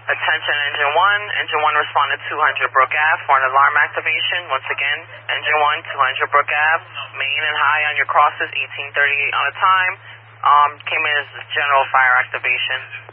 Attention Engine 1. Engine 1 responded 200 Brook Ave for an alarm activation. Once again, Engine 1, 200 Brook Ave. Main and high on your crosses, 1838 on a time. Came in as general fire activation.